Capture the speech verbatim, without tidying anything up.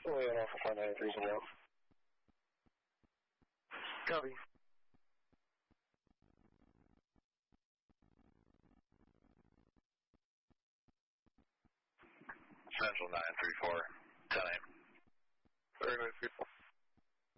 Fully on Alpha five nine three zero. Copy. Central nine three four, ten eight. Very nine three four.